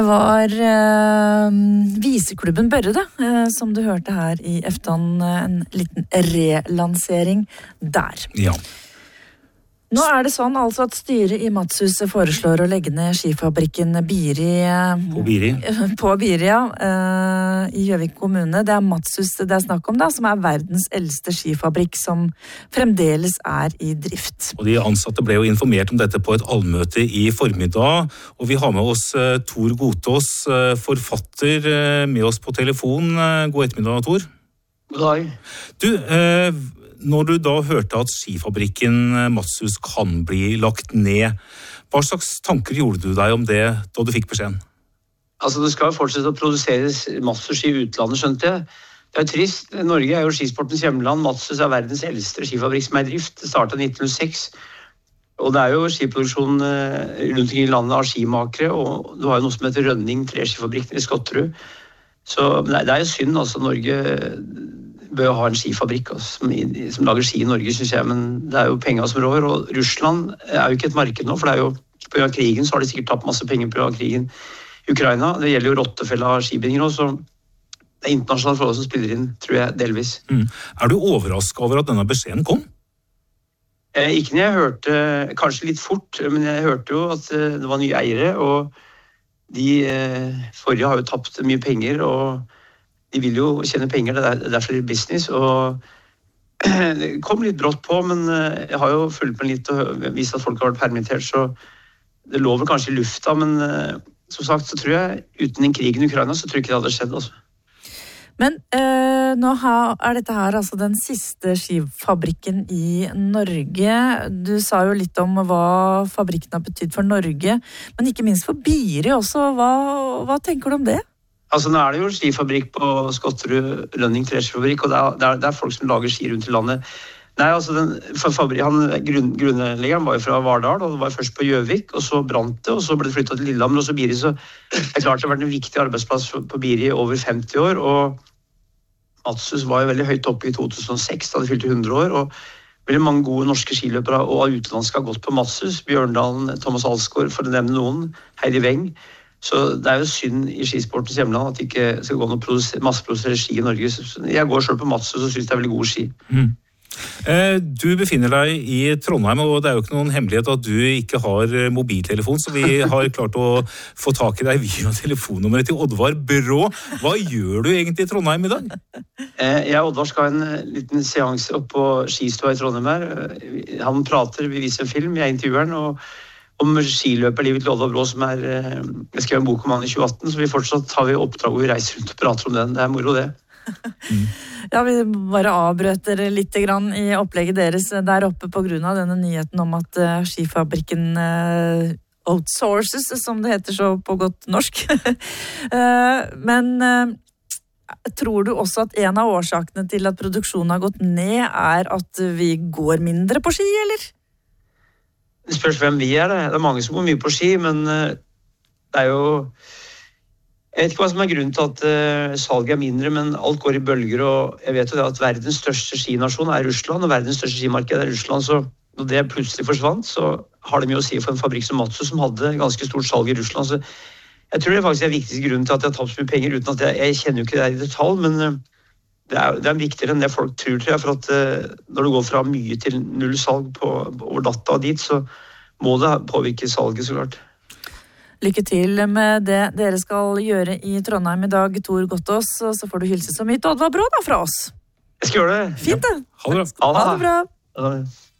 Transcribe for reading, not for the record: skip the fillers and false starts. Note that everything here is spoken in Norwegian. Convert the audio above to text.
Det var Viseklubben Børre, som du hørte her i Eftan, en liten relansering der. Ja. Nå det sånn altså at styret i Madshuset foreslår å legge ned skifabrikken Biri på Biri, i Gjøvik kommune. Det Madshuset det snakk om da, som verdens eldste skifabrikk som fremdeles i drift. Og de ansatte ble jo informert om dette på et allmøte i formiddag, og vi har med oss Tor Gotaas, forfatter, med oss på telefon. God ettermiddag, Tor. God dag. Du, når du da hørte at skifabrikken Madshus kan bli lagt ned, hva slags tanker gjorde du deg om det da du fikk beskjeden? Altså, det skal jo fortsette å produseres Madshus i utlandet, skjønte jeg. Det trist. Norge jo skisportens hjemland. Madshus verdens eldste skifabrikk som i drift. Det startet i 1906. Og det jo skiproduksjon rundt omkring i landet av skimakere, og det var jo noe som heter Rønning treskifabrikken i Skotterud. Så det jo synd, altså. Norge bør ha en skifabrikk som lager ski i Norge, synes jeg, men det jo penger som rår, og Russland jo ikke et marked nå, for det jo på grunn av krigen, så har de sikkert tatt masse penger på grunn av krigen i Ukraina. Det gjelder jo Rottefella skibindinger også, så det internasjonale forhold som spiller inn, tror jeg, delvis. Du overrasket over at denne beskjeden kom? Ikke når jeg hørte, kanskje litt fort, men jeg hørte jo at det var nye eiere, og de forrige har jo tapt mye penger, og de vil jo tjene penger, det derfor business, og det kom litt brått på, men jeg har jo fulgt med litt og vist at folk har vært permittert, så det lå vel kanskje i lufta, men som sagt så tror jeg, uten den krigen i Ukraina, så tror jeg ikke det hadde skjedd. Altså. Men nå dette her altså den siste skifabrikken i Norge. Du sa jo litt om hva fabrikken har betydd for Norge, men ikke minst for Biri også. Hva tenker du om det? Altså, nå det jo en skifabrikk på Skotterud, Rønning treskifabrikk, og det folk som lager ski rundt i landet. Nei, altså, grunnleggeren var jo fra Vardal, og det var først på Gjøvik, og så brant det, og så ble det flyttet til Lillehammer, og så Biri, så det klart det har vært en viktig arbeidsplass på Biri i over 50 år, og Madshus var jo veldig høyt oppe i 2006, da det fylte 100 år, og veldig mange gode norske skiløpere og utenlandske har gått på Madshus, Bjørndalen, Thomas Alsgaard, for å nevne noen, Heidi Weng. Så det jo synd i skisportens hjemland at det ikke skal gå an å masseprodusere ski i Norge. Jeg går selv på Madshus og synes det veldig gode ski. Du befinner deg i Trondheim, og det jo ikke noen hemmelighet at du ikke har mobiltelefon, så vi har klart å få tak i deg via telefonnummeret til Oddvar Brå. Hva gjør du egentlig i Trondheim i dag? Jeg og Oddvar skal ha en liten seanse opp på skistua i Trondheim her. Han prater, vi viser en film, jeg intervjuer han, og om skiløperlivet til Oddvar Brå, som jeg skrev en bok om han i 2018, så vi fortsatt har vi oppdrag hvor vi reiser rundt og prater om den. Det moro, det. Ja, vi bare avbrøter litt grann i opplegget deres der oppe på grunn av denne nyheten om at skifabrikken outsources, som det heter så på godt norsk. Men tror du også at en av årsakene til at produksjonen har gått ned at vi går mindre på ski, eller? Det spørs hvem vi det. Det mange som går mye på ski, men det jo... Jeg vet ikke hva som grunnen til at salget mindre, men alt går i bølger, og jeg vet jo det at verdens største skinasjon Russland, og verdens største skimarked Russland, så når det plutselig forsvant, så har det mye å si for en fabrikk som Madshus, som hadde ganske stort salg i Russland, så jeg tror det faktisk viktigste grunnen til at jeg har tapt så mye penger, uten at jeg kjenner jo ikke det i detalj, men det viktigere enn det folk tror jeg, for at når du går fra mye til null salg over data og dit, så må det påvirke salget så klart. Lykke til med det dere skal gjøre i Trondheim i dag, Tor Gotaas, og så får du hilse så mye til Oddvar Brå da fra oss. Jeg skal gjøre det. Fint det. Ja. Ha det bra. Ha det bra. Ha det.